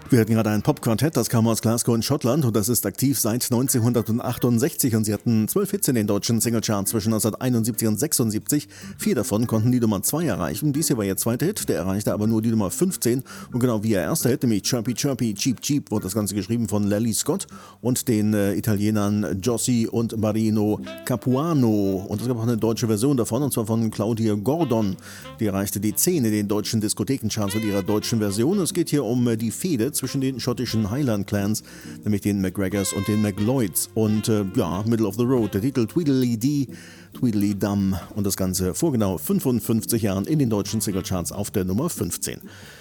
Wir hatten gerade ein Pop-Quartett, das kam aus Glasgow in Schottland und das ist aktiv seit 1968 und sie hatten 12 Hits in den deutschen Singlecharts zwischen 1971 und 76. 4 davon konnten die Nummer 2 erreichen. Dies hier war ihr zweiter Hit, der erreichte aber nur die Nummer 15 und genau wie ihr erster Hit, nämlich Chirpy Chirpy Cheep Cheep, wurde das Ganze geschrieben von Lally Scott und den Italienern Jossi und Marino Capuano und es gab auch eine deutsche Version davon und zwar von Claudia Gordon. Die erreichte die 10 in den deutschen Diskothekencharts mit ihrer deutschen Version. Es geht hier um die Fehde zwischen den schottischen Highland-Clans, nämlich den McGregors und den McLeods. Und Middle of the Road, der Titel Tweedledee, Tweedledum und das Ganze vor genau 55 Jahren in den deutschen Singlecharts auf der Nummer 15.